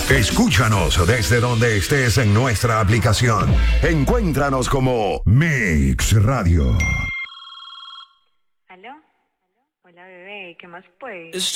Escúchanos desde donde estés en nuestra aplicación. Encuéntranos como Mix Radio. ¿Aló? Hola, bebé, ¿qué más pues?